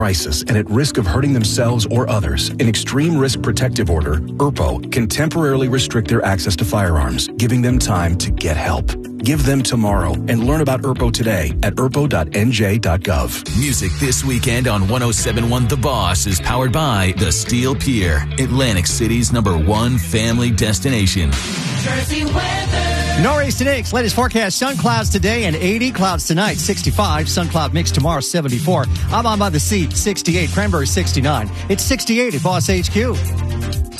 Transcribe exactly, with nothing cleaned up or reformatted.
crisis and at risk of hurting themselves or others, an Extreme Risk Protective Order, E R P O, can temporarily restrict their access to firearms, giving them time to get help. Give them tomorrow and learn about E R P O today at E R P O dot N J dot gov. Music this weekend on one oh seven point one The Boss is powered by The Steel Pier, Atlantic City's number one family destination. Jersey weather. Nor'east to Nix, latest forecast, sun clouds today and eighty, clouds tonight, sixty-five, sun cloud mix tomorrow, seventy-four. I'm on by the sea, sixty-eight, Cranberry, sixty-nine. It's sixty-eight at Boss H Q.